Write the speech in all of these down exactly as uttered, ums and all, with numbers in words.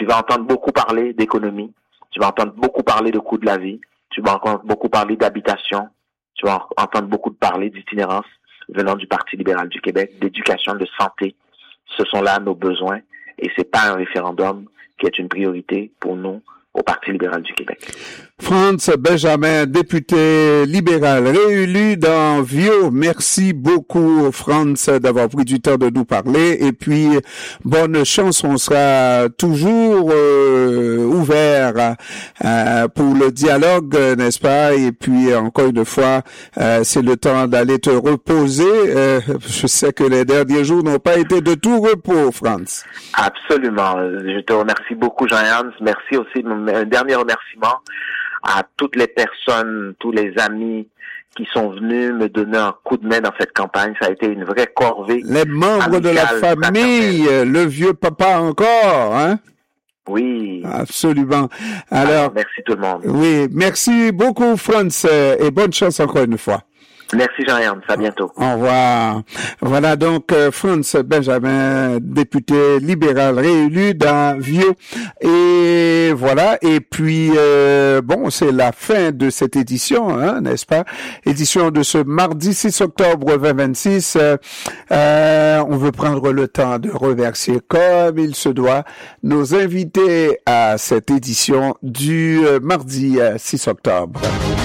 tu vas entendre beaucoup parler d'économie, tu vas entendre beaucoup parler de coût de la vie, tu vas entendre beaucoup parler d'habitation, tu vas entendre beaucoup parler d'itinérance venant du Parti libéral du Québec, d'éducation, de santé. Ce sont là nos besoins et c'est pas un référendum qui est une priorité pour nous au Parti libéral du Québec. Frantz Benjamin, député libéral réélu dans Vieux. Merci beaucoup, Frantz, d'avoir pris du temps de nous parler. Et puis, bonne chance, on sera toujours euh, ouvert euh, pour le dialogue, n'est-ce pas? Et puis, encore une fois, euh, c'est le temps d'aller te reposer. Euh, je sais que les derniers jours n'ont pas été de tout repos, Frantz. Absolument. Je te remercie beaucoup, Jean-Yann. Merci aussi. Un dernier remerciement à toutes les personnes, tous les amis qui sont venus me donner un coup de main dans cette campagne. Ça a été une vraie corvée. Les membres de la famille, le vieux papa encore, hein? Oui. Absolument. Alors, Alors, merci tout le monde. Oui, merci beaucoup, Frantz, et bonne chance encore une fois. Merci Jean-Yann, à bientôt. Au revoir. Voilà donc euh, Frantz Benjamin, député libéral réélu dans Vieux. Et voilà, et puis euh, bon, c'est la fin de cette édition, hein, n'est-ce pas? Édition de ce mardi six octobre vingt vingt-six. Euh, euh, on veut prendre le temps de remercier comme il se doit nos invités à cette édition du euh, mardi euh, six octobre.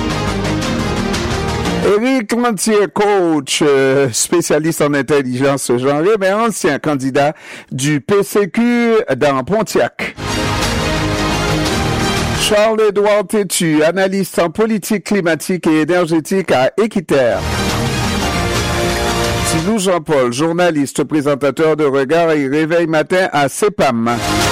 Éric Lantier, coach, euh, spécialiste en intelligence genrée, mais ancien candidat du P C Q dans Pontiac. Charles-Édouard Tétu, analyste en politique climatique et énergétique à Équiterre. Tilou Jean-Paul, journaliste, présentateur de Regard et Réveil Matin à C E P A M.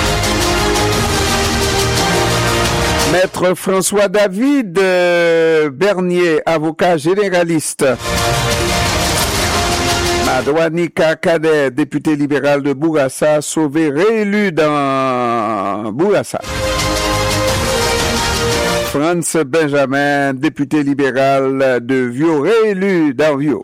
Maître François-David euh, Bernier, avocat généraliste. Madouanika Cadet, député libéral de Bourassa, sauvé, réélu dans Bourassa. Frantz Benjamin, député libéral de Vieux, réélu dans Vieux.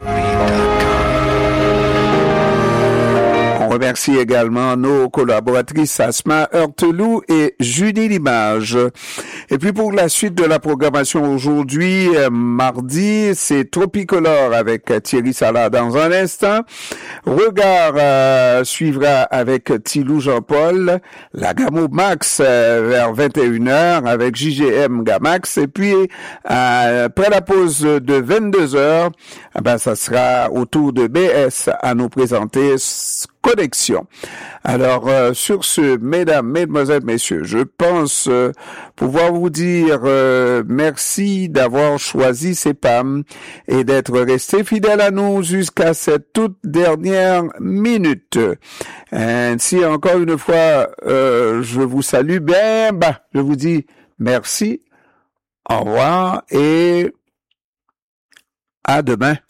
On remercie également nos collaboratrices Asma Heurtelou et Julie Limage. Et puis pour la suite de la programmation aujourd'hui, euh, mardi, c'est Tropicolore avec Thierry Salah dans un instant. Regard euh, suivra avec Tilou Jean-Paul. La Gamo Max euh, vers vingt et une heures avec J G M Gamax. Et puis euh, après la pause de vingt-deux heures, eh ben, ça sera au tour de B S à nous présenter Connexion. Alors, euh, sur ce, mesdames, mesdemoiselles, messieurs, je pense euh, pouvoir vous dire euh, merci d'avoir choisi C E P A M et d'être resté fidèle à nous jusqu'à cette toute dernière minute. Ainsi, encore une fois, euh, je vous salue bien bas. Je vous dis merci, au revoir et à demain.